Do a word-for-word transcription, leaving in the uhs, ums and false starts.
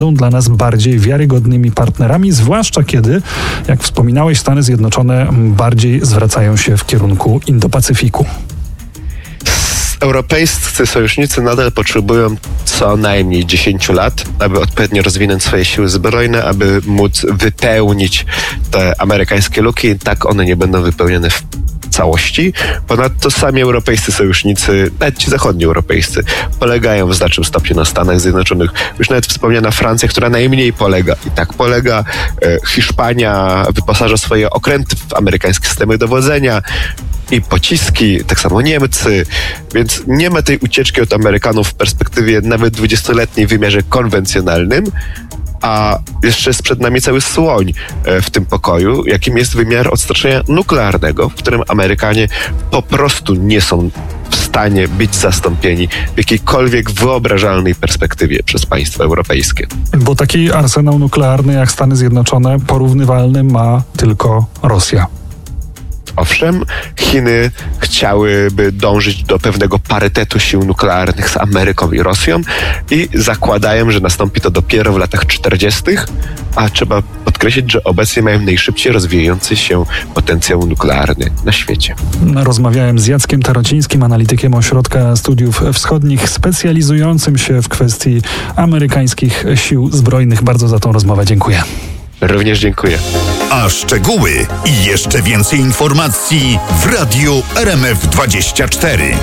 są dla nas bardziej wiarygodnymi partnerami, zwłaszcza kiedy, jak wspominałeś, Stany Zjednoczone bardziej zwracają się w kierunku Indo-Pacyfiku. Europejscy sojusznicy nadal potrzebują co najmniej dziesięć lat, aby odpowiednio rozwinąć swoje siły zbrojne, aby móc wypełnić te amerykańskie luki. Tak one nie będą wypełnione w całości. Ponadto sami europejscy sojusznicy, nawet ci zachodnioeuropejscy, polegają w znacznym stopniu na Stanach Zjednoczonych. Już nawet wspomniana Francja, która najmniej polega. I tak polega. Hiszpania wyposaża swoje okręty w amerykańskie systemy dowodzenia i pociski, tak samo Niemcy, więc nie ma tej ucieczki od Amerykanów w perspektywie nawet dwudziestoletniej w wymiarze konwencjonalnym, a jeszcze jest przed nami cały słoń w tym pokoju, jakim jest wymiar odstraszenia nuklearnego, w którym Amerykanie po prostu nie są w stanie być zastąpieni w jakiejkolwiek wyobrażalnej perspektywie przez państwa europejskie. Bo taki arsenał nuklearny jak Stany Zjednoczone porównywalny ma tylko Rosja. Owszem, Chiny chciałyby dążyć do pewnego parytetu sił nuklearnych z Ameryką i Rosją i zakładają, że nastąpi to dopiero w latach czterdziestych, a trzeba podkreślić, że obecnie mają najszybciej rozwijający się potencjał nuklearny na świecie. Rozmawiałem z Jackiem Tarocińskim, analitykiem Ośrodka Studiów Wschodnich, specjalizującym się w kwestii amerykańskich sił zbrojnych. Bardzo za tą rozmowę dziękuję. Również dziękuję. A szczegóły i jeszcze więcej informacji w Radiu R M F dwadzieścia cztery.